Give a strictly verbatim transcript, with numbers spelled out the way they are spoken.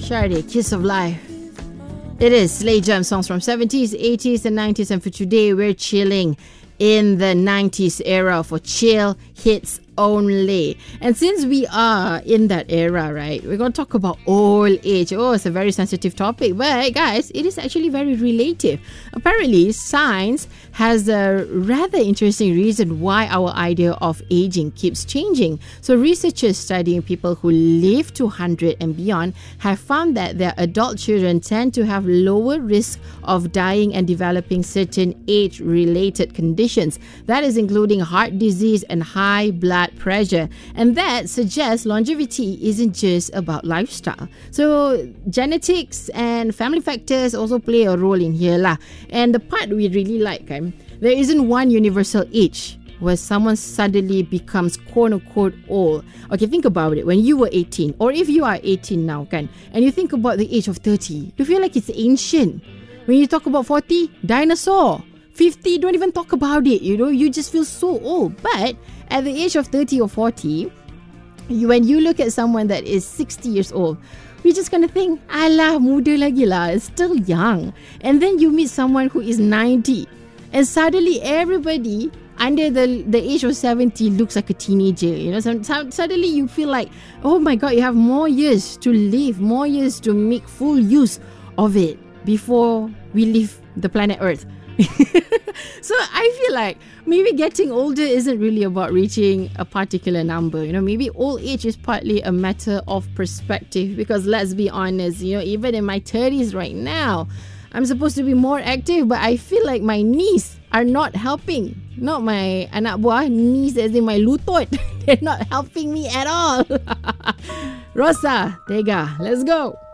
Sade, Kiss of Life. It is Slay Jam songs from seventies, eighties and nineties, and for today we're chilling in the nineties era for chill hits only. And since we are in that era, right, we're going to talk about old age. Oh, it's a very sensitive topic, but guys, it is actually very relative. Apparently, science has a rather interesting reason why our idea of aging keeps changing. So researchers studying people who live to one hundred and beyond have found that their adult children tend to have lower risk of dying and developing certain age-related conditions. That is including heart disease and high blood pressure. And that suggests longevity isn't just about lifestyle. So genetics and family factors also play a role in here lah. And the part we really like, um, there isn't one universal age where someone suddenly becomes quote-unquote old. Okay, think about it. When you were eighteen, or if you are eighteen now, kan, and you think about the age of thirty, you feel like it's ancient. When you talk about forty, dinosaur. fifty, don't even talk about it, you know, you just feel so old. But at the age of thirty or forty, you, when you look at someone that is sixty years old, we're just gonna think, alah, muda lagi lah, it's still young. And then you meet someone who is ninety, and suddenly everybody under the the age of seventy looks like a teenager. You know, so, so, suddenly you feel like, oh my God, you have more years to live, more years to make full use of it before we leave the planet Earth. So I feel like maybe getting older isn't really about reaching a particular number. You know, maybe old age is partly a matter of perspective, because let's be honest, you know, even in my thirties right now, I'm supposed to be more active, but I feel like my knees are not helping. Not my anak buah, knees as in my lutut. They're not helping me at all. Rosa, Tega, let's go.